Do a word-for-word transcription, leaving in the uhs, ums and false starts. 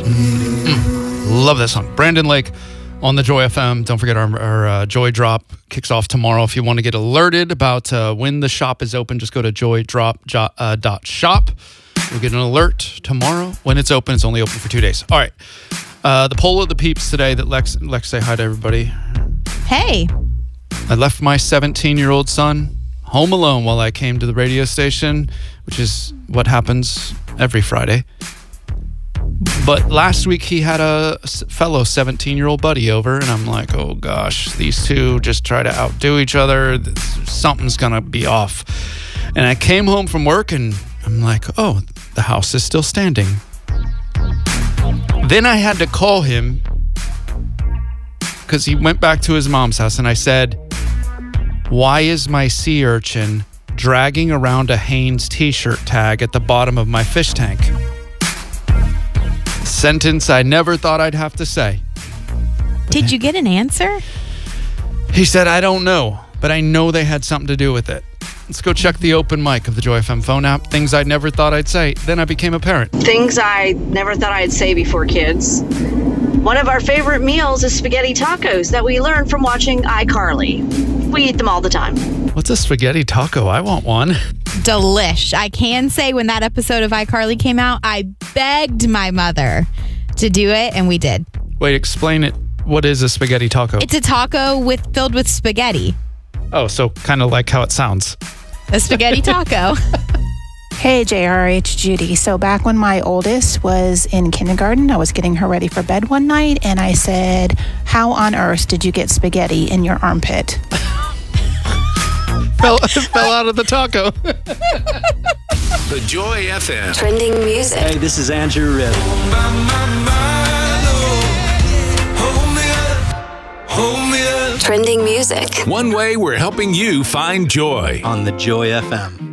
Mm, love that song. Brandon Lake on the Joy F M. Don't forget our, our uh, Joy Drop kicks off tomorrow. If you want to get alerted about uh, when the shop is open, just go to joy drop dot shop. You'll get an alert tomorrow when it's open. It's only open for two days. All right. Uh, the poll of the peeps today that Lex, Lex, say hi to everybody. Hey. I left my seventeen-year-old son home alone while I came to the radio station, which is what happens every Friday. But last week he had a fellow seventeen-year-old buddy over, and I'm like, oh gosh, these two just try to outdo each other. Something's going to be off. And I came home from work, and I'm like, oh, the house is still standing. Then I had to call him because he went back to his mom's house, and I said, why is my sea urchin dragging around a Hanes t-shirt tag at the bottom of my fish tank? A sentence I never thought I'd have to say. Did you get an answer? He said, I don't know, but I know they had something to do with it. Let's go check the open mic of the Joy F M phone app. Things I never thought I'd say. Then I became a parent. Things I never thought I'd say before kids. One of our favorite meals is spaghetti tacos that we learned from watching iCarly. We eat them all the time. What's a spaghetti taco? I want one. Delish. I can say when that episode of iCarly came out, I begged my mother to do it, and we did. Wait, explain it. What is a spaghetti taco? It's a taco with filled with spaghetti. Oh, so kind of like how it sounds. A spaghetti taco. Hey, J R H, Judy. So back when my oldest was in kindergarten, I was getting her ready for bed one night, and I said, how on earth did you get spaghetti in your armpit? fell, fell out of the taco. The Joy F M. Trending music. Hey, this is Andrew Ribb. Trending music. One way we're helping you find joy. On the Joy F M.